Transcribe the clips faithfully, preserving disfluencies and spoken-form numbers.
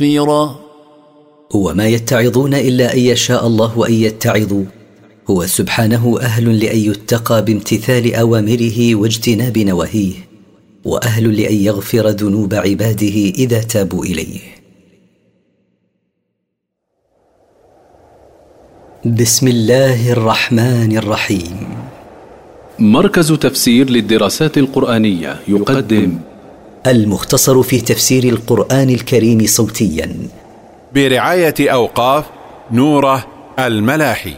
مغفرة. وما يتعظون إلا أن يشاء الله أن يتعظوا. هو سبحانه أهل لأن يتقى بامتثال أوامره واجتناب نواهيه، وأهل لأن يغفر ذنوب عباده إذا تابوا إليه. بسم الله الرحمن الرحيم. مركز تفسير للدراسات القرآنية يقدم المختصر في تفسير القرآن الكريم صوتيا برعاية أوقاف نوره الملاحي.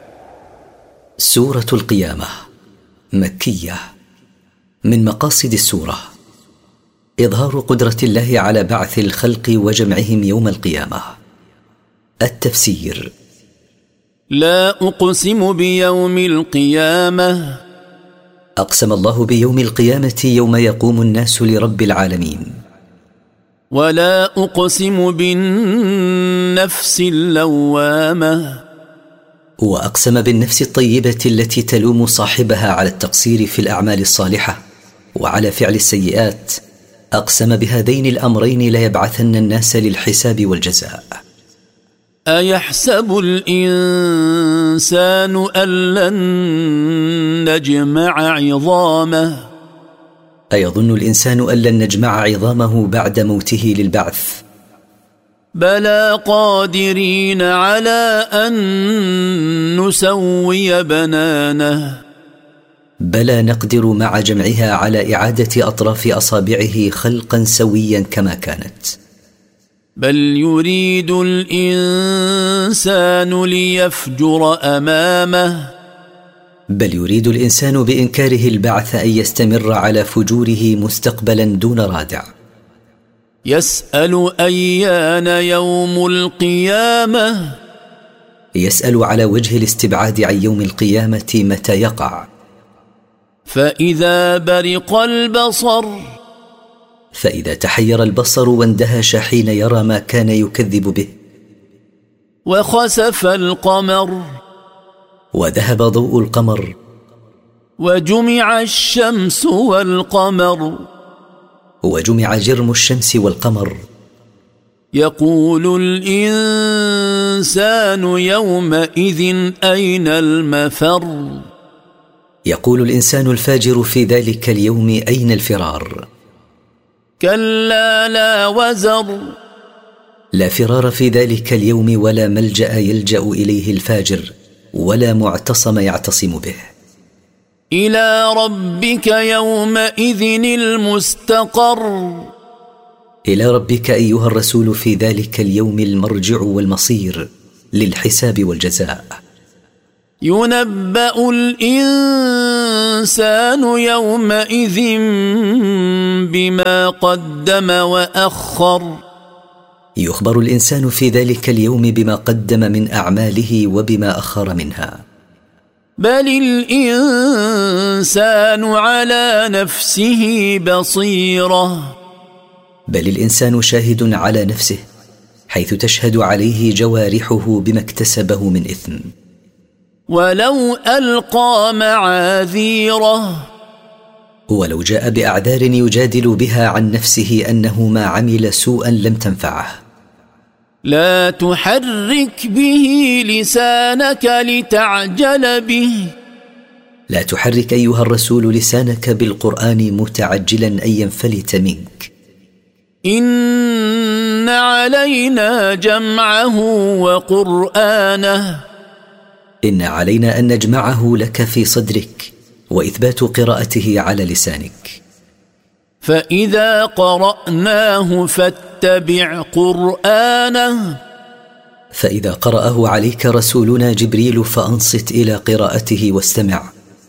سورة القيامة مكية. من مقاصد السورة إظهار قدرة الله على بعث الخلق وجمعهم يوم القيامة. التفسير: لا أقسم بيوم القيامة. أقسم الله بيوم القيامة يوم يقوم الناس لرب العالمين. ولا أقسم بالنفس اللوامة. وأقسم بالنفس الطيبة التي تلوم صاحبها على التقصير في الأعمال الصالحة وعلى فعل السيئات. أقسم بهذين الأمرين ليبعثن الناس للحساب والجزاء. أيحسب الإنسان أن لن نجمع عظامه. أيظن الإنسان أن لن نجمع عظامه بعد موته للبعث؟ بلى قادرين على أن نسوي بنانه. بلى نقدر مع جمعها على إعادة أطراف أصابعه خلقا سويا كما كانت. بل يريد الإنسان ليفجر أمامه. بل يريد الإنسان بإنكاره البعث أن يستمر على فجوره مستقبلا دون رادع. يسأل أيان يوم القيامة. يسأل على وجه الاستبعاد عن يوم القيامة متى يقع. فإذا برق البصر. فإذا تحير البصر واندهش حين يرى ما كان يكذب به. وخسف القمر. وذهب ضوء القمر. وجمع الشمس والقمر. وجمع جرم الشمس والقمر. يقول الإنسان يومئذ أين المفر. يقول الإنسان الفاجر في ذلك اليوم أين الفرار. كلا لا وزر. لا فرار في ذلك اليوم ولا ملجأ يلجأ إليه الفاجر ولا معتصم يعتصم به. إلى ربك يومئذ المستقر. إلى ربك أيها الرسول في ذلك اليوم المرجع والمصير للحساب والجزاء. ينبأ الإنسان يومئذ بما قدم وأخر. يخبر الإنسان في ذلك اليوم بما قدم من أعماله وبما أخر منها. بل الإنسان على نفسه بصيرة. بل الإنسان شاهد على نفسه حيث تشهد عليه جوارحه بما اكتسبه من إثم. ولو ألقى معاذيره. ولو جاء بأعذار يجادل بها عن نفسه أنه ما عمل سوءا لم تنفعه. لا تحرك به لسانك لتعجل به. لا تحرك أيها الرسول لسانك بالقرآن متعجلا أن ينفلت منك. إن علينا جمعه وقرآنه. إن علينا أن نجمعه لك في صدرك وإثبات قراءته على لسانك. فإذا قرأناه فاتبع قرآنه. فإذا قرأه عليك رسولنا جبريل فأنصت إلى قراءته واستمع.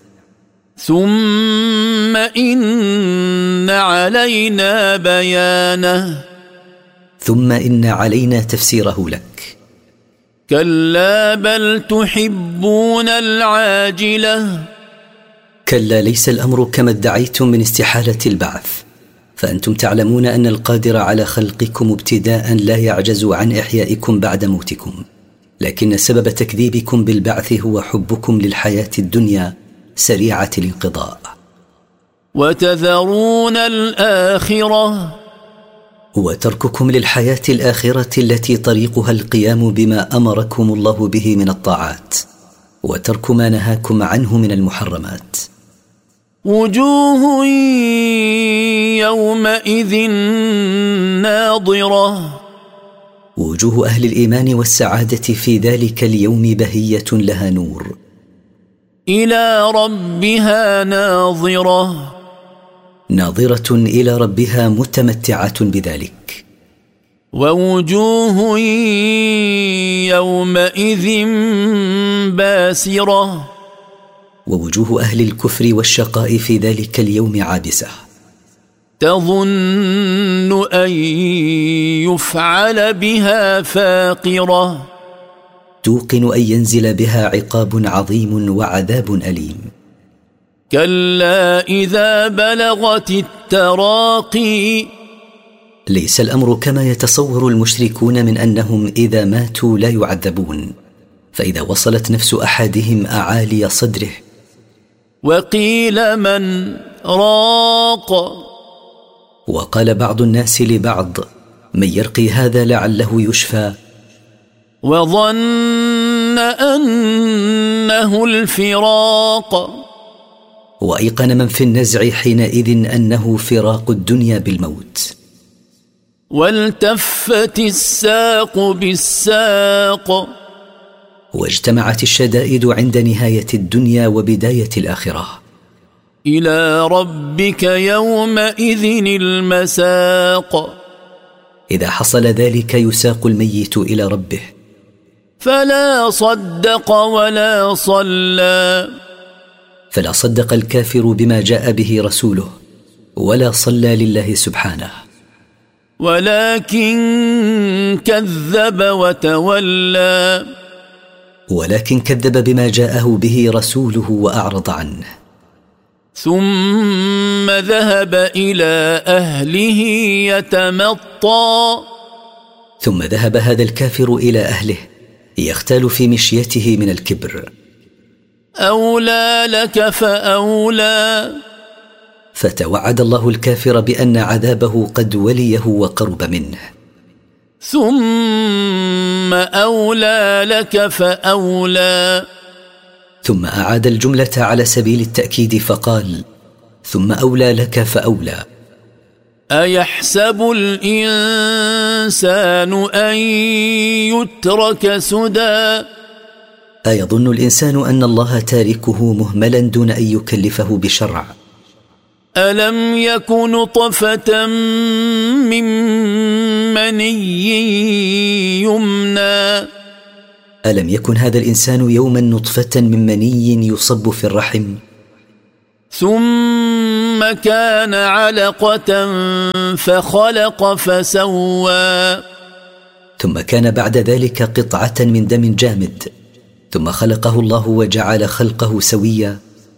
ثم إن علينا بيانه. ثم إن علينا تفسيره لك. كلا بل تحبون العاجلة. كلا ليس الأمر كما ادعيتم من استحالة البعث، فأنتم تعلمون أن القادر على خلقكم ابتداء لا يعجز عن إحيائكم بعد موتكم، لكن سبب تكذيبكم بالبعث هو حبكم للحياة الدنيا سريعة الانقضاء. وتذرون الآخرة. وترككم للحياة الآخرة التي طريقها القيام بما أمركم الله به من الطاعات، وترك ما نهاكم عنه من المحرمات. وجوه يومئذ ناضرة، وجوه أهل الإيمان والسعادة في ذلك اليوم بهية لها نور. إلى ربها ناظرة، ناظرة إلى ربها متمتعة بذلك. ووجوه يومئذ باسرة، ووجوه أهل الكفر والشقاء في ذلك اليوم عابسة، تظن أن يفعل بها فاقرة، توقن أن ينزل بها عقاب عظيم وعذاب أليم. كلا إذا بلغت التراقي، ليس الأمر كما يتصور المشركون من أنهم إذا ماتوا لا يعذبون، فإذا وصلت نفس أحدهم أعالي صدره وقيل من راق، وقال بعض الناس لبعض من يرقي هذا لعله يشفى، وظن أنه الفراق، وأيقن من في النزع حينئذ أنه فراق الدنيا بالموت. والتفت الساق بالساق، واجتمعت الشدائد عند نهاية الدنيا وبداية الآخرة. إلى ربك يومئذ المساق، إذا حصل ذلك يساق الميت إلى ربه. فلا صدق ولا صلى، فلا صدق الكافر بما جاء به رسوله ولا صلى لله سبحانه، ولكن كذب وتولى، ولكن كذب بما جاءه به رسوله وأعرض عنه. ثم ذهب إلى أهله يتمطى، ثم ذهب هذا الكافر إلى أهله يختال في مشيته من الكبر. أولى لك فأولى، فتوعد الله الكافر بأن عذابه قد وليه وقرب منه. ثم أولى لك فأولى، ثم أعاد الجملة على سبيل التأكيد فقال ثم أولى لك فأولى. أيحسب الإنسان أن يترك سدى، أيظن الإنسان أن الله تاركه مهملا دون أن يكلفه بشرع؟ ألم يك نطفة من مني يمنى، ألم يكن هذا الإنسان يوما نطفة من مني يصب في الرحم، ثم كان علقة فخلق فسوى، ثم كان بعد ذلك قطعة من دم جامد، ثم خلقه الله وجعل خلقه سويا،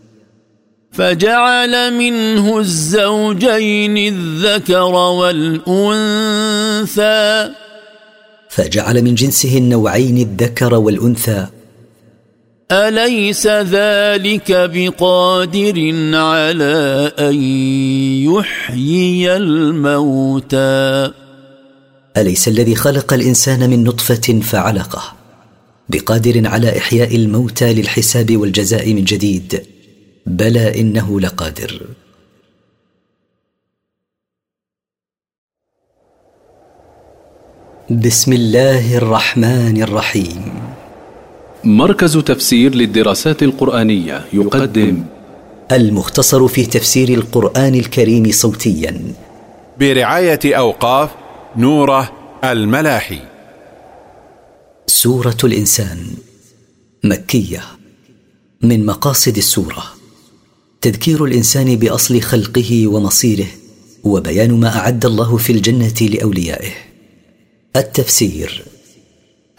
فجعل منه الزوجين الذكر والأنثى، فجعل من جنسه النوعين الذكر والأنثى. أليس ذلك بقادر على أن يحيي الموتى، أليس الذي خلق الإنسان من نطفة فعلقه بقادر على إحياء الموتى للحساب والجزاء من جديد؟ بلى إنه لقادر. بسم الله الرحمن الرحيم. مركز تفسير للدراسات القرآنية يقدم المختصر في تفسير القرآن الكريم صوتيا برعاية أوقاف نوره الملاحي. سورة الإنسان مكية. من مقاصد السورة تذكير الإنسان بأصل خلقه ومصيره، وبيان ما أعد الله في الجنة لأوليائه. التفسير: